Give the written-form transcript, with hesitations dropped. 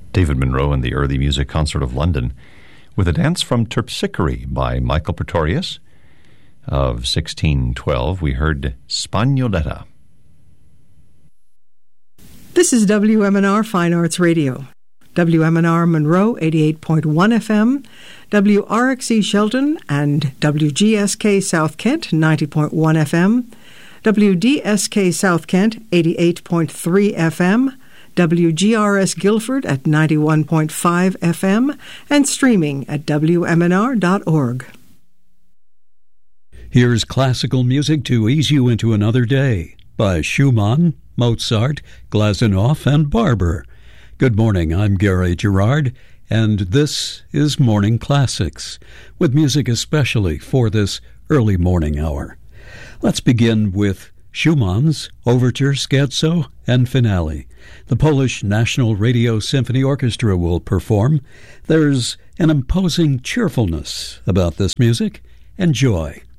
David Monroe and the Early Music Concert of London with a dance from Terpsichore by Michael Pretorius of 1612. We heard Spagnoletta. This is WMNR Fine Arts Radio. WMNR Monroe 88.1 FM, WRXE Shelton and WGSK South Kent 90.1 FM, WDSK South Kent 88.3 FM, WGRS Guilford at 91.5 FM, and streaming at WMNR.org. Here's classical music to ease you into another day by Schumann, Mozart, Glazunov, and Barber. Good morning, I'm Gary Gerard, and this is Morning Classics, with music especially for this early morning hour. Let's begin with Schumann's Overture, Scherzo, and Finale. The Polish National Radio Symphony Orchestra will perform. There's an imposing cheerfulness about this music. Enjoy.